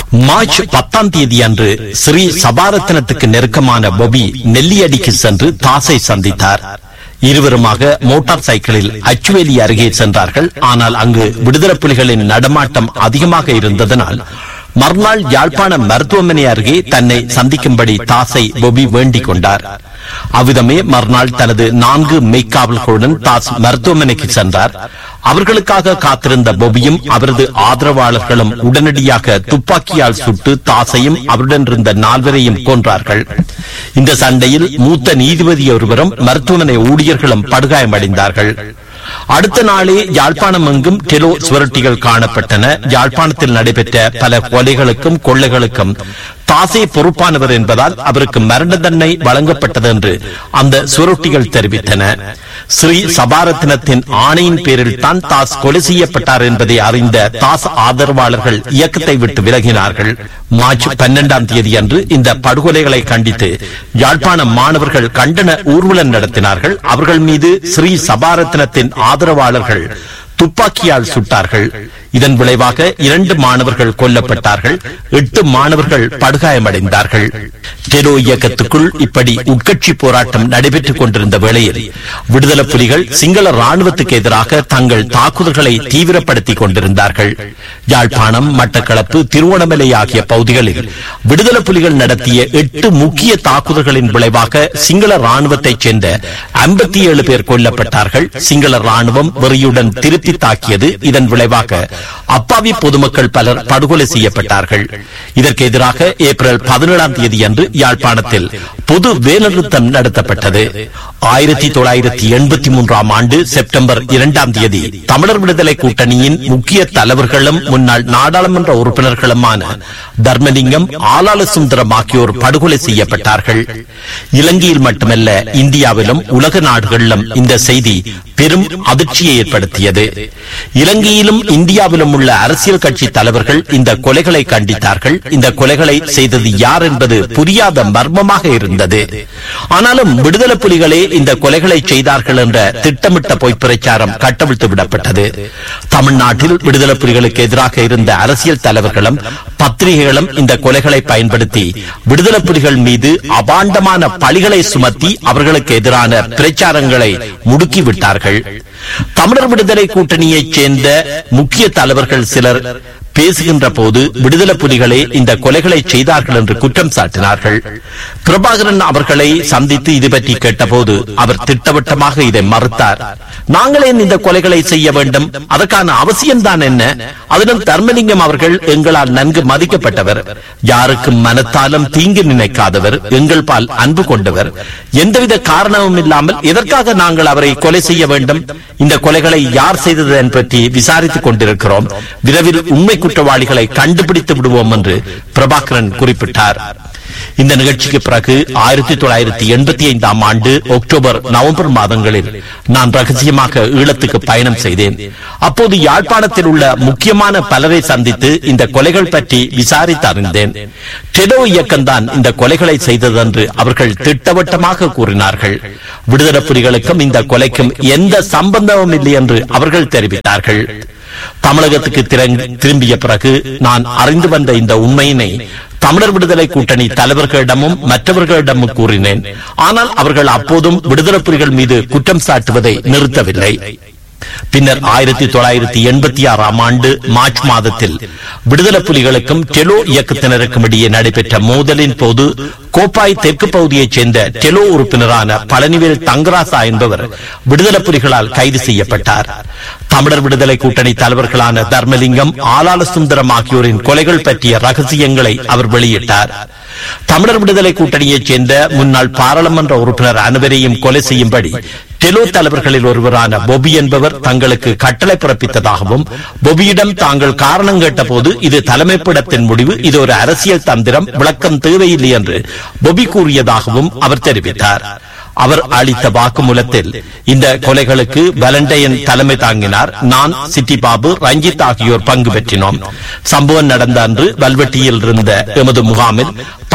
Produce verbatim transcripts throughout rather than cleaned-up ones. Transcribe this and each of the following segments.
March பத்தாம் தேதி அன்று ஸ்ரீ சபாரத்னத்துக்கு நெருக்கமான பொபி நெல்லியடிக்கு சென்று தாஸை சந்தித்தார். இருவருமாக மோட்டார் சைக்கிளில் அச்சுவேலி அருகே சென்றார்கள். ஆனால் அங்கு விடுதலை புலிகளின் நடமாட்டம் அதிகமாக இருந்ததனால் மறுநாள் யாழ்ப்பாண மருத்துவமனை அருகே தன்னை சந்திக்கும்படி தாஸை பொபி வேண்டிக் கொண்டார். அவ்விதமே மறுநாள் தனது நான்கு மெய்க்காவல்களுடன் தாஸ் மருத்துவமனைக்கு சென்றார். அவர்களுக்காக காத்திருந்த பொபியும் அவரது ஆதரவாளர்களும் உடனடியாக துப்பாக்கியால் சுட்டு தாஸையும் அவருடன் இருந்த நால்வரையும் கொன்றார்கள். இந்த சண்டையில் மூத்த நீதிபதி ஒருவரும் மருத்துவமனை ஊழியர்களும் படுகாயமடைந்தார்கள். அடுத்த நாளே யாழ்ப்பாணம் எங்கும் டெலோ சுவரொட்டிகள் காணப்பட்டன. யாழ்ப்பாணத்தில் நடைபெற்ற பல கொலைகளுக்கும் கொள்ளைகளுக்கும் தாஸே பொறுப்பானவர் என்பதால் அவருக்கு மரண தண்டனை வழங்கப்பட்டது என்று அந்த சுவரொட்டிகள் தெரிவித்தன. ஸ்ரீ சபாரத்னத்தின் ஆணையின் பேரில் தான் தாஸ் கொலை செய்யப்பட்டார் என்பதை அறிந்த தாஸ் ஆதரவாளர்கள் இயக்கத்தை விட்டு விலகினார்கள். மார்ச் பன்னெண்டாம் தேதி அன்று இந்த படுகொலைகளை கண்டித்து யாழ்ப்பாண மாணவர்கள் கண்டன ஊர்வலம் நடத்தினார்கள். அவர்கள் மீது ஸ்ரீ சபாரத்னத்தின் ஆதரவாளர்கள் துப்பாக்கியால் சுட்டார்கள். இதன் விளைவாக இரண்டு மாணவர்கள் கொல்லப்பட்டார்கள். எட்டு மாணவர்கள் படுகாயமடைந்தார்கள். டெலோ இயக்கத்துக்குள் இப்படி உட்கட்சி போராட்டம் நடைபெற்றுக் கொண்டிருந்த வேளையில் விடுதலை புலிகள் சிங்கள ராணுவத்துக்கு எதிராக தங்கள் தாக்குதல்களை தீவிரப்படுத்திக் கொண்டிருந்தார்கள். யாழ்ப்பாணம், மட்டக்களப்பு, திருவோணமலை ஆகிய பகுதிகளில் விடுதலை புலிகள் நடத்திய எட்டு முக்கிய தாக்குதல்களின் விளைவாக சிங்கள ராணுவத்தைச் சேர்ந்த ஐம்பத்தி ஏழு பேர் கொல்லப்பட்டார்கள். சிங்கள ராணுவம் வெறியுடன் திருப்பி தாக்கியது. இதன் விளைவாக அப்பாவி பொதுமக்கள் பலர் படுகொலை செய்யப்பட்டார்கள். இதற்கு எதிராக ஏப்ரல் பதினேழாம் தேதி அன்று யாழ்ப்பாணத்தில் பொது வேலைநிறுத்தம் நடத்தப்பட்டது. ஆயிரத்தி தொள்ளாயிரத்தி எண்பத்தி மூன்றாம் ஆண்டு செப்டம்பர் இரண்டாம் தேதி தமிழர் விடுதலை கூட்டணியின் முக்கிய தலைவர்களும் முன்னாள் நாடாளுமன்ற உறுப்பினர்களுமான தர்மலிங்கம், ஆளாள சுந்தரம் ஆகியோர் படுகொலை செய்யப்பட்டார்கள். இலங்கையில் மட்டுமல்ல, இந்தியாவிலும் உலக நாடுகளிலும் இந்த செய்தி பெரும் அதிர்ச்சியை ஏற்படுத்தியது. இலங்கையிலும் இந்தியாவிலும் உள்ள அரசியல் கட்சி தலைவர்கள் இந்த கொலைகளை கண்டித்தார்கள். இந்த கொலைகளை செய்தது யார் என்பது புரியாத மர்மமாக இருந்தது. ஆனாலும் விடுதலை புலிகளே இந்த கொலைகளை செய்தார்கள் என்ற திட்டமிட்ட பொய் பிரச்சாரம் கட்டவிழ்த்து விடப்பட்டது. தமிழ்நாட்டில் விடுதலை புலிகளுக்கு எதிராக இருந்த அரசியல் தலைவர்களும் பத்திரிகைகளும் இந்த கொலைகளை பயன்படுத்தி விடுதலை புலிகள் மீது அபாண்டமான பழிகளை சுமத்தி அவர்களுக்கு எதிரான பிரச்சாரங்களை முடுக்கிவிட்டார்கள். தமிழர் விடுதலை கூட்டணியைச் சேர்ந்த முக்கிய தலைவர்கள் சிலர் பேசுகின்ற போது விடுதலை புலிகளே இந்த கொலைகளை செய்தார்கள் என்று குற்றம் சாட்டினார்கள். பிரபாகரன் அவர்களை சந்தித்து இது பற்றி கேட்டபோது அவர் திட்டவட்டமாக இதை மறுத்தார். நாங்களே இந்த கொலைகளை செய்ய வேண்டும், அதற்கான அவசியம்தான் என்ன? அதிலும் தர்மலிங்கம் அவர்கள் எங்களால் நன்கு மதிக்கப்பட்டவர், யாருக்கும் மனத்தாலும் தீங்கு நினைக்காதவர், எங்கள் பால் அன்பு கொண்டவர். எந்தவித காரணமும் இல்லாமல் எதற்காக நாங்கள் அவரை கொலை செய்ய வேண்டும்? இந்த கொலைகளை யார் செய்தது என்பதை விசாரித்துக் கொண்டிருக்கிறோம். விரைவில் உண்மை குற்றவாளிகளை கண்டுபிடித்து விடுவோம் என்று பிரபாகரன் குறிப்பிட்டார். இந்த நிகழ்ச்சிக்கு பிறகு ஆயிரத்தி தொள்ளாயிரத்தி எண்பத்தி ஐந்தாம் ஆண்டு அக்டோபர், நவம்பர் மாதங்களில் நான் ரகசியமாக ஈழத்துக்கு பயணம் செய்தேன். அப்போது யாழ்ப்பாணத்தில் உள்ள முக்கியமான பலரை சந்தித்து இந்த கொலைகள் பற்றி விசாரித்து அறிந்தேன். டெலோ இயக்கம்தான் இந்த கொலைகளை செய்தது என்று அவர்கள் திட்டவட்டமாக கூறினார்கள். விடுதலை புலிகளுக்கும் இந்த கொலைக்கும் எந்த சம்பந்தமும் இல்லை என்று அவர்கள் தெரிவித்தார்கள். தமிழகத்துக்கு திரும்பிய பிறகு நான் அறிந்து வந்த இந்த உண்மையினை தமிழர் விடுதலை கூட்டணி தலைவர்களிடமும் மற்றவர்களிடமும் கூறினேன். ஆனால் அவர்கள் அப்போதும் விடுதலை புலிகள் மீது குற்றம் சாட்டுவதை நிறுத்தவில்லை. பின்னர் ஆயிரத்தி தொள்ளாயிரத்தி எண்பத்தி ஆறாம் ஆண்டு மார்ச் மாதத்தில் விடுதலை புலிகளுக்கும் டெலோ இயக்கத்தினருக்கும் இடையே நடைபெற்ற மோதலின் போது கோப்பாய் தெற்கு பகுதியைச் சேர்ந்த டெலோ உறுப்பினரான பழனிவேல் தங்கராசா என்பவர் விடுதலை புலிகளால் கைது செய்யப்பட்டார். தமிழர் விடுதலை கூட்டணி தலைவர்களான தர்மலிங்கம், ஆளாள சுந்தரம் ஆகியோரின் கொலைகள் பற்றிய ரகசியங்களை அவர் வெளியிட்டார். தமிழர் விடுதலை கூட்டணியைச் சேர்ந்த முன்னாள் பாராளுமன்ற உறுப்பினர் அனைவரையும் கொலை செய்யும்படி டெலோ தலைவர்களில் ஒருவரான பொபி என்பவர் தங்களுக்கு கட்டளை பிறப்பித்ததாகவும், பொபியிடம் தாங்கள் காரணம் கேட்ட போது இது தலைமைப்பிடத்தின் முடிவு, இது ஒரு அரசியல் தந்திரம், விளக்கம் தேவையில்லை என்று பொபி கூறியதாகவும் அவர் தெரிவித்தார். அவர் அளித்த வாக்குமூலத்தில் இந்த கொலைகளுக்கு வேலண்டையன் தலைமை தாங்கினார். நான், சிட்டி பாபு, ரஞ்சித் ஆகியோர் பங்கு பெற்றினோம். சம்பவம் நடந்த அன்று வல்வெட்டியில் இருந்த எமது முகாமில்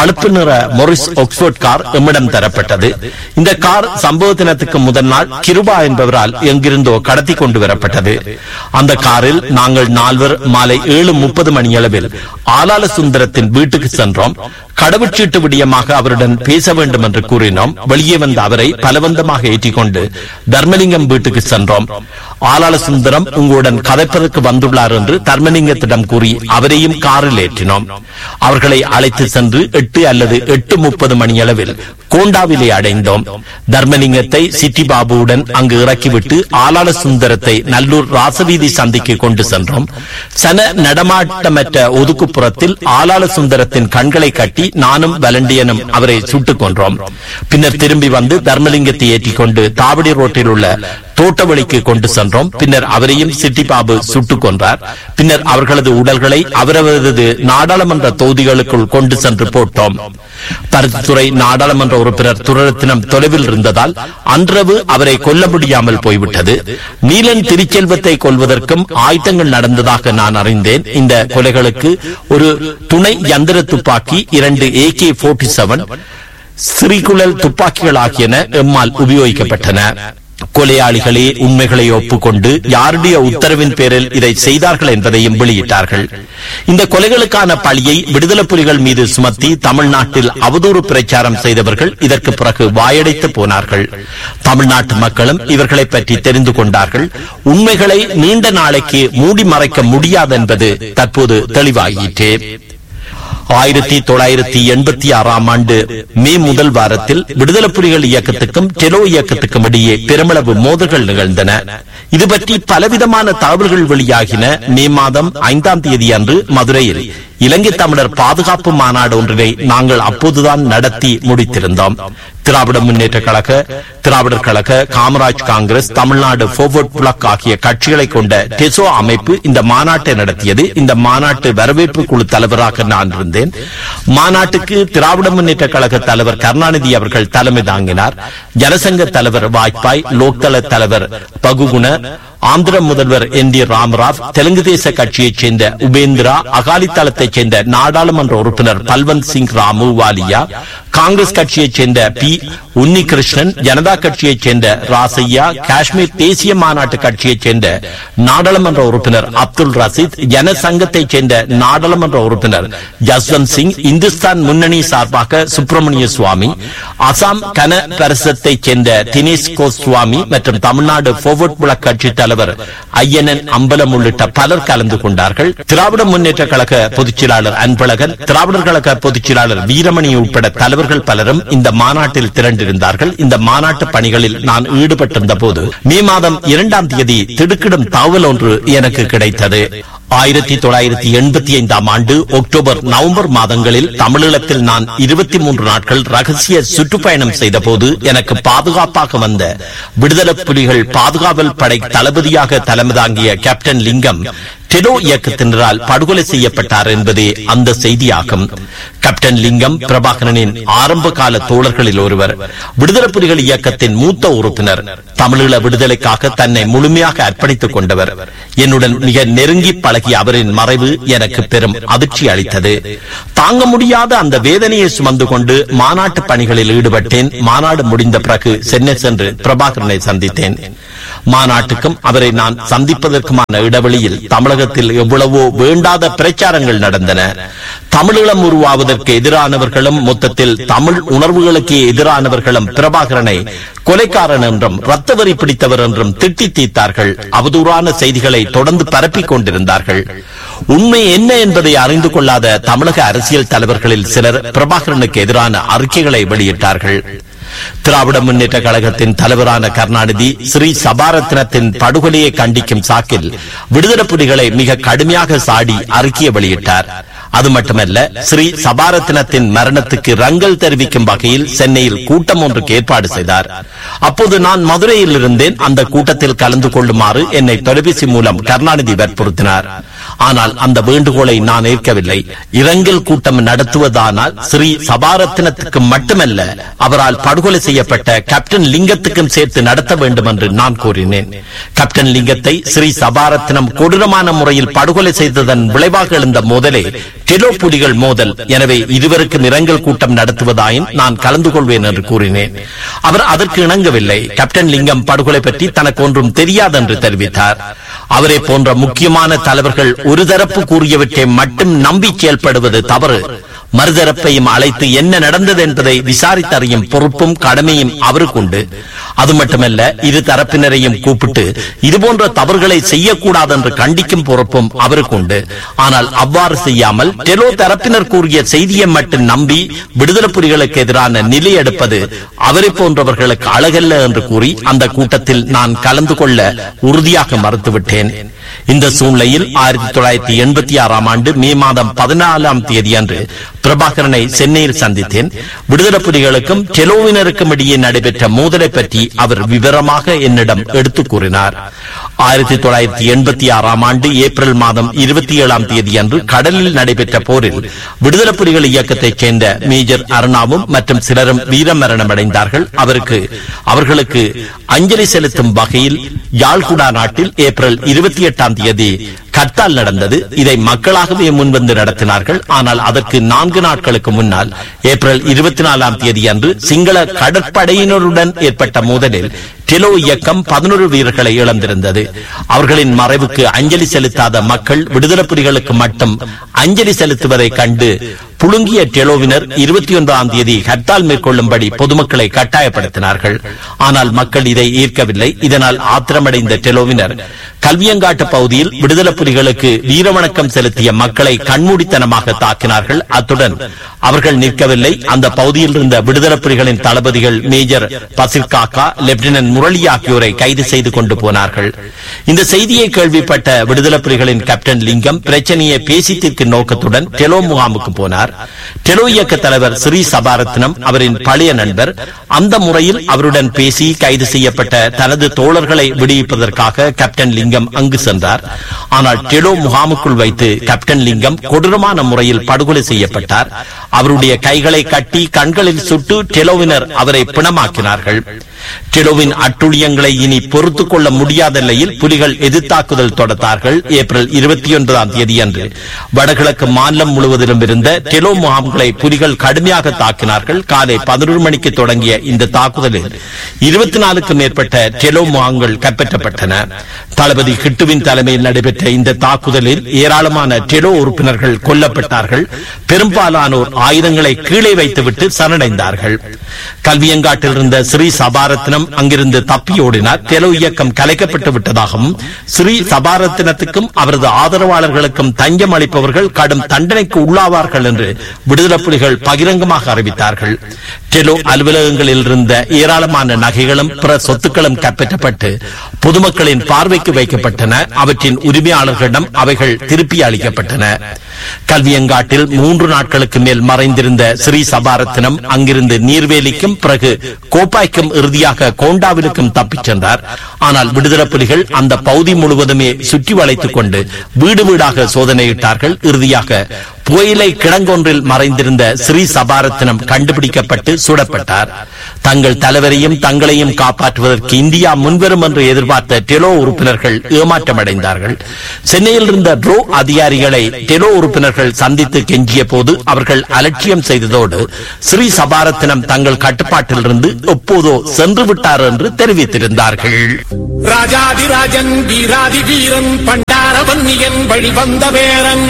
பழுப்பு நிற மொரிஸ் ஆக்ஸ்போர்ட் கார் எம்மிடம் தரப்பட்டது. இந்த கார் சம்பவ தினத்துக்கு முதல் நாள் கிருபா என்பவரால் எங்கிருந்தோ கடத்தி கொண்டு வரப்பட்டது. அந்த காரில் நாங்கள் நால்வர் மாலை ஏழு முப்பது மணியளவில் ஆலால சுந்தரத்தின் வீட்டுக்கு சென்றோம். கடவுச்சீட்டு விடயமாக அவருடன் பேச வேண்டும் என்று கூறினோம். வெளியே வந்த அவரை பலவந்தமாக ஏற்றிக்கொண்டு தர்மலிங்கம் வீட்டுக்கு சென்றோம். ஆலால சுந்தரம் உங்களுடன் கதைப்பதற்கு வந்துள்ளார் என்று தர்மலிங்கத்திடம் கூறி அவரையும் காரில் ஏற்றினோம். அவர்களை அழைத்து சென்று எட்டு அல்லது எட்டு முப்பது மணியளவில் கோண்டாவிலே அடைந்தோம். தர்மலிங்கத்தை சிட்டி பாபுவுடன் அங்கு இறக்கிவிட்டு ஆலால சுந்தரத்தை நல்லூர் ராசவீதி சந்திக்கு கொண்டு சென்றோம். சன நடமாட்டமற்ற ஒதுக்குப்புறத்தில் ஆலால சுந்தரத்தின் கண்களை கட்டி நானும் வலண்டியனும் அவரை சுட்டுக் கொன்றோம். பின்னர் திரும்பி வந்து தர்மலிங்கத்தை ஏற்றிக்கொண்டு தாவடி ரோட்டில் உள்ள தோட்டவழிக்கு கொண்டு சென்றோம். பின்னர் அவரையும் சிட்டி பாபு சுட்டுக் கொன்றார். பின்னர் அவர்களது உடல்களை அவரது நாடாளுமன்ற தொகுதிகளுக்குள் கொண்டு சென்று போட்டோம். பருத்தித்துறை நாடாளுமன்ற உறுப்பினர் துரரத்தினம் தொலைவில் இருந்ததால் அன்றவு அவரை கொல்ல முடியாமல் போய்விட்டது. நீலன் திருச்செல்வத்தை கொல்வதற்கும் ஆயுதங்கள் நடந்ததாக நான் அறிந்தேன். இந்த கொலைகளுக்கு ஒரு துணை யந்திர துப்பாக்கி, இரண்டு ஏ கே நாற்பத்தி ஏழு சிறிகுழல் துப்பாக்கிகள் ஆகியன எம்மால் உபயோகிக்கப்பட்டன. கொலையாளிகளே உண்மைகளை ஒப்புக்கொண்டு யாருடைய உத்தரவின் பேரில் இதை செய்தார்கள் என்பதையும் வெளியிட்டார்கள். இந்த கொலைகளுக்கான பழியை விடுதலை புலிகள் மீது சுமத்தி தமிழ்நாட்டில் அவதூறு பிரச்சாரம் செய்தவர்கள் இதற்கு பிறகு வாயடைத்து போனார்கள். தமிழ்நாட்டு மக்களும் இவர்களை பற்றி தெரிந்து கொண்டார்கள். உண்மைகளை நீண்ட நாளைக்கு மூடி மறைக்க முடியாது என்பது தற்போது தெளிவாகிற்றே. ஆயிரத்தி தொள்ளாயிரத்தி எண்பத்தி ஆறாம் ஆண்டு மே முதல் வாரத்தில் விடுதலை புலிகள் இயக்கத்துக்கும் டெலோ இயக்கத்துக்கும் இடையே பெருமளவு மோதல்கள் நிகழ்ந்தன. இது பற்றி பலவிதமான தகவல்கள் வெளியாகின. மே மாதம் ஐந்தாம் தேதி அன்று மதுரையில் இலங்கை தமிழர் பாதுகாப்பு மாநாடு ஒன்றினை நாங்கள் அப்போதுதான் நடத்தி முடித்திருந்தோம். திராவிட முன்னேற்ற கழக, திராவிடர் கழக, காமராஜ் காங்கிரஸ், தமிழ்நாடு போர்வர்ட் பிளாக் ஆகிய கட்சிகளை கொண்ட டெசோ அமைப்பு இந்த மாநாட்டை நடத்தியது. இந்த மாநாட்டு வரவேற்பு குழு தலைவராக நான் இருந்தேன். மாநாட்டுக்கு திராவிட முன்னேற்ற கழக தலைவர் கருணாநிதி அவர்கள் தலைமை தாங்கினார். ஜனசங்க தலைவர் வாஜ்பாய், லோக்தள தலைவர் பகுகுண, ஆந்திர முதல்வர் என் டி ராமராவ், தெலுங்கு தேச கட்சியைச் சேர்ந்த உபேந்திரா, அகாலி தளத்தைச் சேர்ந்த நாடாளுமன்ற உறுப்பினர் பல்வந்த் சிங் ராமு வாலியா, காங்கிரஸ் கட்சியைச் சேர்ந்த பி உன்னிகிருஷ்ணன், ஜனதா கட்சியைச் சேர்ந்த ராசையா, காஷ்மீர் தேசிய மாநாட்டு கட்சியைச் சேர்ந்த நாடாளுமன்ற உறுப்பினர் அப்துல் ரசீத், ஜனசங்கத்தைச் சேர்ந்த நாடாளுமன்ற உறுப்பினர் ஜஸ்வந்த் சிங், இந்துஸ்தான் முன்னணி சார்பாக சுப்பிரமணிய சுவாமி, அசாம் கன பரிசத்தைச் சேர்ந்த தினேஷ் கோஸ்வாமி மற்றும் தமிழ்நாடு போர்வர்ட் பிளாக் கட்சி தலைவர் ஐயனன் அம்பலம் உள்ளிட்ட பலர் கலந்து கொண்டார்கள். திராவிட முன்னேற்ற கழக பொதுச் செயலாளர் அன்பழகன், திராவிடர் கழக பொதுச் செயலாளர் வீரமணி உட்பட தலைவர்கள் பலரும் இந்த மாநாட்டில் திரண்டிருந்தார்கள். இந்த மாநாட்டு பணிகளில் நான் ஈடுபட்டிருந்த போது மே மாதம் இரண்டாம் தேதி திடுக்கிடும் தகவல் ஒன்று எனக்கு கிடைத்தது. ஆயிரத்தி தொள்ளாயிரத்தி எண்பத்தி ஐந்தாம் ஆண்டு அக்டோபர் நவம்பர் மாதங்களில் தமிழீழத்தில் நான் இருபத்தி மூன்று நாட்கள் ரகசிய சுற்றுப்பயணம் செய்த போது எனக்கு பாதுகாப்பாக வந்த விடுதலை புலிகள் பாதுகாவல் படை தளபதியாக தலைமை தாங்கிய கேப்டன் லிங்கம் டெலோ இயக்கத்தினரால் படுகொலை செய்யப்பட்டார் என்பதே அந்த செய்தியாகும். கேப்டன் லிங்கம் பிரபாகரனின் ஆரம்ப கால தோழர்களில் ஒருவர், விடுதலை புலிகள் இயக்கத்தின் மூத்த உறுப்பினர், தமிழீழ விடுதலைக்காக தன்னை முழுமையாக அர்ப்பணித்துக் கொண்டவர். என்னுடன் மிக நெருங்கி பழகிய அவரின் மறைவு எனக்கு பெரும் அதிர்ச்சி அளித்தது. தாங்க முடியாத அந்த வேதனையை சுமந்து கொண்டு மாநாட்டு பணிகளில் ஈடுபட்டேன். மாநாடு முடிந்த பிறகு சென்னை சென்று பிரபாகரனை சந்தித்தேன். மாநாட்டுக்கும் அவரை நான் சந்திப்பதற்குமான இடைவெளியில் தமிழகத்தில் எவ்வளவோ வேண்டாத பிரச்சாரங்கள் நடந்தன. தமிழீழம் உருவாவதற்கு எதிரானவர்களும் மொத்தத்தில் தமிழ் உணர்வுகளுக்கு எதிரானவர்களும் பிரபாகரனை கொலைக்காரன் என்றும் ரத்த வரி பிடித்தவர் என்றும் திட்டி தீர்த்தார்கள். அவதூறான செய்திகளை தொடர்ந்து பரப்பிக் கொண்டிருந்தார்கள். உண்மை என்ன என்பதை அறிந்து கொள்ளாத தமிழக அரசியல் தலைவர்களில் சிலர் பிரபாகரனுக்கு எதிரான அறிக்கைகளை வெளியிட்டார்கள். திராவிட முன்னேற்ற கழகத்தின் தலைவரான கருணாநிதி ஸ்ரீ சபாரத்னத்தின் படுகொலையை கண்டிக்கும் சாக்கில் விடுதலை புலிகளை மிக கடுமையாக சாடி அறிக்கையை வெளியிட்டார். அது மட்டுமல்ல, ஸ்ரீ சபாரத்னத்தின் மரணத்துக்கு இரங்கல் தெரிவிக்கும் வகையில் சென்னையில் கூட்டம் ஒன்றுக்கு ஏற்பாடு செய்தார். அப்போது நான் மதுரையில் இருந்தேன். அந்த கூட்டத்தில் கலந்து கொள்ளுமாறு என்னை தொலைபேசி மூலம் கருணாநிதி வற்புறுத்தினார். ஆனால் அந்த வேண்டுகோளை நான் ஏற்கவில்லை. இரங்கல் கூட்டம் நடத்துவதானால் ஸ்ரீ சபாரத்னத்துக்கு மட்டுமல்ல, அவரால் படுகொலை செய்யப்பட்ட கேப்டன் லிங்கத்துக்கும் சேர்த்து நடத்த வேண்டும் என்று நான் கூறினேன். கேப்டன் லிங்கத்தை ஸ்ரீ சபாரத்னம் கொடூரமான முறையில் படுகொலை செய்ததன் விளைவாக எழுந்த மோதலே டெலோ புலிகள் மோதல். எனவே இருவருக்கும் இரங்கல் கூட்டம் நடத்துவதாயின் நான் கலந்து கொள்வேன் என்று கூறினேன். அவர் அதற்கு இணங்கவில்லை. கேப்டன் லிங்கம் படுகொலை பற்றி தனக்கு ஒன்றும் தெரியாது என்று தெரிவித்தார். அவரை போன்ற முக்கியமான தலைவர்கள் ஒரு தரப்பு கூறியவற்றை மட்டும் நம்பி செயல்படுவது தவறு. மறுதரப்பையும் அழைத்து என்ன நடந்தது என்பதை விசாரித்தறியும் பொறுப்பும் கடமையும் அவருக்கு உண்டு. அது மட்டுமல்ல, இரு தரப்பினரையும் கூப்பிட்டு இதுபோன்ற தவறுகளை செய்யக்கூடாது என்று கண்டிக்கும் பொறுப்பும் அவருக்கு உண்டு. ஆனால் அவ்வாறு செய்யாமல் டெலோ தரப்பினர் கூறிய செய்தியை மட்டும் நம்பி விடுதலை புலிகளுக்கு எதிரான நிலை எடுப்பது அவரை போன்றவர்களுக்கு அழகல்ல என்று கூறி அந்த கூட்டத்தில் நான் கலந்து கொள்ள உறுதியாக மறுத்துவிட்டேன். இந்த சூழ்நிலையில் ஆயிரத்தி தொள்ளாயிரத்தி எண்பத்தி ஆறாம் ஆண்டு மே மாதம் பதினாலாம் தேதி அன்று பிரபாகரனை சென்னையில் சந்தித்தேன். விடுதலை புலிகளுக்கும் டெலோவினருக்கும் இடையே நடைபெற்ற மோதலை பற்றி அவர் விவரமாக என்னிடம் எடுத்துக் கூறினார். ஆயிரத்தி தொள்ளாயிரத்தி எண்பத்தி ஆறாம் ஆண்டு ஏப்ரல் மாதம் இருபத்தி ஏழாம் தேதி அன்று கடலில் நடைபெற்ற போரில் விடுதலை புலிகள் இயக்கத்தைச் சேர்ந்த மேஜர் அருணாவும் மற்றும் சிலரும் வீரமரணமடைந்தார்கள். அவருக்கு அவர்களுக்கு அஞ்சலி செலுத்தும் வகையில் யாழ்குடா நாட்டில் ஏப்ரல் இருபத்தி எட்டாம் தேதி கர்த்தால் நடந்தது. இதை மக்களாகவே முன்வந்து நடத்தினார்கள். ஆனால் அதற்கு நான்கு நாட்களுக்கு முன்னால் ஏப்ரல் இருபத்தி நாலாம் தேதி அன்று சிங்கள கடற்படையினருடன் ஏற்பட்ட மோதலில் டெலோ இயக்கம் பதினொரு வீரர்களை இழந்திருந்தது. அவர்களின் மறைவுக்கு அஞ்சலி செலுத்தாத மக்கள் விடுதலை புலிகளுக்கு மட்டும் அஞ்சலி செலுத்துவதை கண்டு புழுங்கிய டெலோவினர் இருபத்தி ஒன்றாம் தேதி ஹர்த்தால் மேற்கொள்ளும்படி பொதுமக்களை கட்டாயப்படுத்தினார்கள். ஆனால் மக்கள் இதை ஏற்கவில்லை. இதனால் ஆத்திரமடைந்த டெலோவினர் கல்வியங்காட்டு பகுதியில் விடுதலை புலிகளுக்கு வீரவணக்கம் செலுத்திய மக்களை கண்மூடித்தனமாக தாக்கினார்கள். அத்துடன் அவர்கள் நிற்கவில்லை. அந்த பகுதியில் இருந்த விடுதலை புலிகளின் தளபதிகள் மேஜர் பசில் காக்கா, லெப்டினன்ட் முரளி ஆகியோரை கைது செய்து கொண்டு போனார்கள். இந்த செய்தியை கேள்விப்பட்ட விடுதலை புலிகளின் கேப்டன் லிங்கம் பிரச்சனையை பேசி தீர்க்கும் நோக்கத்துடன் டெலோ முகாமுக்கு போனார். டெலோ இயக்க தலைவர் ஸ்ரீ சபாரத்னம் அவரின் பழைய நண்பர். அந்த முறையில் அவருடன் பேசி கைது செய்யப்பட்ட தனது தோழர்களை விடுவிப்பதற்காக கேப்டன் லிங்கம் அங்கு சென்றார். ஆனால் டெலோ முகாமுக்குள் வைத்து கேப்டன் லிங்கம் கொடூரமான முறையில் படுகொலை செய்யப்பட்டார். அவருடைய கைகளை கட்டி கண்களில் சுட்டு டெலோவினர் அவரை பிணமாக்கினார்கள். டெலோவின் அட்டுழியங்களை இனி பொறுத்துக் கொள்ள முடியாத நிலையில் புலிகள் எதிர்த்தாக்குதல் தொடர்ந்தார்கள். ஏப்ரல் இருபத்தி ஒன்பதாம் தேதி அன்று வடகிழக்கு மாநிலம் முழுவதிலும் இருந்த டெலோ முகாம்களை புலிகள் கடுமையாக தாக்கினார்கள். காலை பதினொரு மணிக்கு தொடங்கிய இந்த தாக்குதலில் இருபத்தி நாலுக்கும் மேற்பட்ட டெலோ முகாம்கள் கைப்பற்றப்பட்டன. தளபதி கிட்டுவின் தலைமையில் நடைபெற்ற இந்த தாக்குதலில் ஏராளமான டெலோ உறுப்பினர்கள் கொல்லப்பட்டார்கள். பெரும்பாலானோர் ஆயுதங்களை கீழே வைத்துவிட்டு சரணடைந்தார்கள். கல்வியங்காட்டில் இருந்த ஸ்ரீ சபாரத்னம் அங்கிருந்து தப்பியோடினார். டெலோ இயக்கம் கலைக்கப்பட்டு விட்டதாகவும் ஸ்ரீ சபாரத்னத்துக்கும் அவரது ஆதரவாளர்களுக்கும் தஞ்சம் அளிப்பவர்கள் கடும் தண்டனைக்கு உள்ளாவார்கள் என்று விடுதலை புலிகள் பகிரங்கமாக அறிவித்தார்கள். டெலோ அலுவலகங்களில் இருந்த ஏராளமான நகைகளும் பிற சொத்துக்களும் கைப்பற்றப்பட்டு பொதுமக்களின் பார்வைக்கு வைக்கப்பட்டன. அவற்றின் உரிமையாளர்களிடம் அவைகள் திருப்பி அளிக்கப்பட்டன. கல்வியங்காட்டில் மூன்று நாட்களுக்கு மேல் மறைந்திருந்த ஸ்ரீ சபாரத்னம் அங்கிருந்து நீர்வேலிக்கும் பிறகு கோப்பாய்க்கும் இறுதியாக கோண்டாவிலுக்கும் தப்பிச் சென்றார். ஆனால் விடுதலை புலிகள் அந்த பகுதி முழுவதுமே சுற்றி வளைத்துக் கொண்டு வீடு வீடாக சோதனையிட்டார்கள். இறுதியாக புயலை கிடங்கொன்றில் மறைந்திருந்த ஸ்ரீ சபாரத்னம் கண்டுபிடிக்கப்பட்டு சுடப்பட்டார். தங்கள் தலைவரையும் தங்களையும் காப்பாற்றுவதற்கு இந்தியா முன்வரும் என்று எதிர்பார்த்த டெலோ உறுப்பினர்கள் ஏமாற்றமடைந்தார்கள். சென்னையில் இருந்த ட்ரோ அதிகாரிகளை டெலோ உறுப்பினர்கள் சந்தித்து கெஞ்சிய போது அவர்கள் அலட்சியம் செய்ததோடு ஸ்ரீ சபாரத்னம் தங்கள் கட்டுப்பாட்டில் இருந்து எப்போதோ சென்று விட்டார் என்று தெரிவித்திருந்தார்கள். ராஜாதிராஜன் வீராதி வீரன் பண்டாரவன்னியன் வழிவந்த வேரன்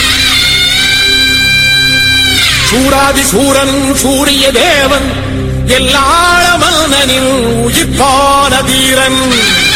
சூராதி சூரன் சூரிய தேவன் எல்லாளமனின் உயிர்ப்பான தீரன்